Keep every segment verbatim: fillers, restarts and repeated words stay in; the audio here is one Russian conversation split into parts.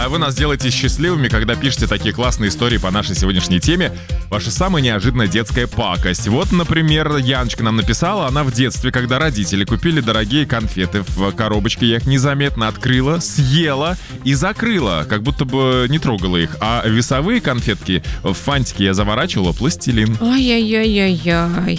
А вы нас делаете счастливыми, когда пишете такие классные истории по нашей сегодняшней теме. Ваша самая неожиданная детская пакость. Вот, например, Яночка нам написала, она в детстве, когда родители купили дорогие конфеты в коробочке, я их незаметно открыла, съела и закрыла, как будто бы не трогала их. А весовые конфетки в фантики я заворачивала пластилин. Ай-яй-яй-яй-яй.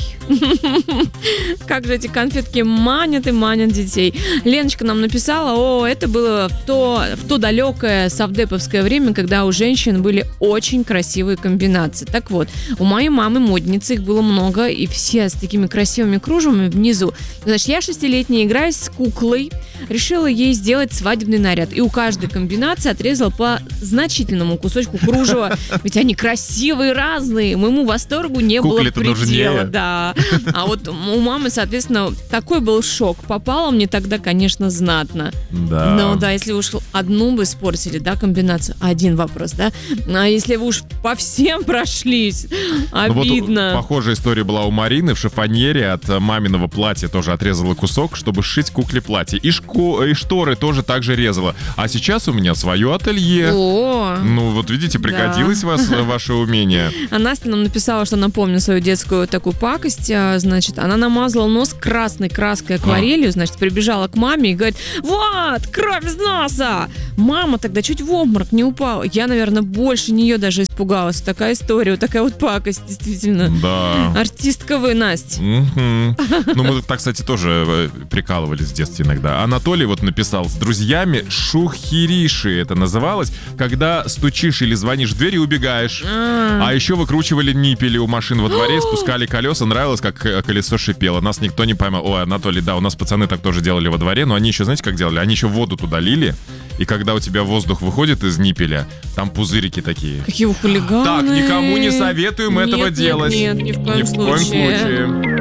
Как же эти конфетки манят и манят детей. Леночка нам написала, о, это было в то, в то далекое совдеповское время, когда у женщин были очень красивые комбинации. Так вот, у моей мамы модницы, их было много, и все с такими красивыми кружевами внизу. Значит, я шестилетняя, играюсь с куклой, решила ей сделать свадебный наряд. И у каждой комбинации отрезала по значительному кусочку кружева. Ведь они красивые, разные. Моему восторгу не Кукле-то было предела. нужнее. Да. А вот у мамы, соответственно, такой был шок. Попало мне тогда, конечно, знатно. Да. Но да, если уж одну бы испортили, да, комбинацию, один вопрос, да. А если вы уж по всем прошлись, обидно. Ну, вот похожая история была у Марины в шифоньере от маминого платья, тоже отрезала кусок, чтобы сшить кукле платье. И, шко... и шторы тоже так же резала. А сейчас у меня свое ателье. О, Ну вот видите, пригодилось да. вас ваше умение. А Настя нам написала, что она помнит свою детскую такую пакость. а, Значит, она намазала нос красной краской акварелью, значит, прибежала к маме и говорит: вот, кровь из носа! Мама тогда чуть в обморок не упала. Я, наверное, больше нее даже испугалась. Такая история, вот такая вот пакость, действительно. Да. Артистка вы, Настя. Мгм. Ну, мы так, кстати, тоже э, прикалывались в детстве иногда. Анатолий вот написал: с друзьями шухериши это называлось, когда стучишь или звонишь в дверь и убегаешь. А, А еще выкручивали ниппели у машин во дворе, спускали колеса, нравилось, как э, колесо шипело. Нас никто не поймал. Ой, Анатолий, да, у нас пацаны так тоже делали во дворе, но они еще, знаете, как делали? Они еще воду туда лили, и когда у тебя воздух выходит из ниппеля, там пузырики такие. какие вы хулиганы. Так, никому не советуем этого Нет, нет, делать. нет, ни в коем Ни в коем случае. случае.